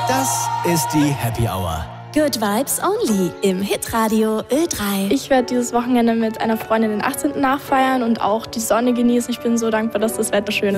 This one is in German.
Das ist die Happy Hour. Good Vibes Only im Hitradio Ö3. Ich werde dieses Wochenende mit einer Freundin den 18. nachfeiern und auch die Sonne genießen. Ich bin so dankbar, dass das Wetter schön ist.